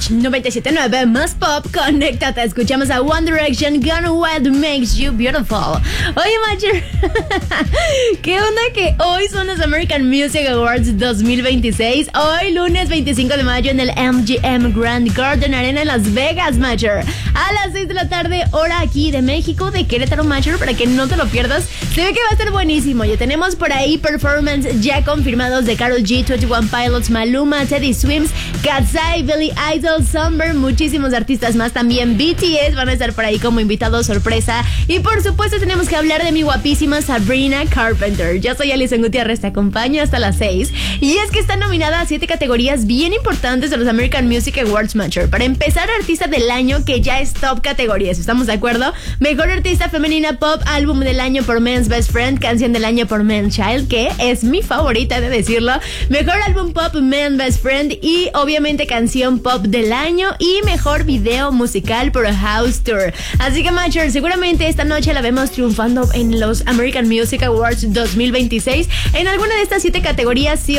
Touch 97.9 más pop, conéctate. Escuchamos a One Direction, Gone What Makes You Beautiful. Oye, Macher, ¿qué onda que hoy son los American Music Awards 2026? Hoy, lunes 25 de mayo, en el MGM Grand Garden Arena en Las Vegas, Macher. A las 6 de la tarde, hora aquí de México, de Querétaro, Macher, para que no te lo pierdas. Se ve que va a estar buenísimo. Ya tenemos por ahí performance ya confirmados de Karol G, 21 Pilots, Maluma, Teddy Swims, Katseye, Billy Idol, Summer, muchísimos artistas más. También BTS van a estar por ahí como invitados sorpresa. Y por supuesto tenemos que hablar de mi guapísima Sabrina Carpenter. Yo soy Alison Gutiérrez, te acompaño hasta las 6. Y es que está nominada a 7 categorías bien importantes de los American Music Awards, Macher. Para empezar, artista del año, que ya es top categorías, ¿estamos de acuerdo? Mejor artista femenina pop, álbum del año por Men's Best Friend, canción del año por Man Child, que es mi favorita de decirlo. Mejor álbum pop, Man Best Friend, y obviamente canción pop del año, y mejor video musical por House Tour. Así que, Macher, seguramente esta noche la vemos triunfando en los American Music Awards 2026 en alguna de estas 7 categorías, sí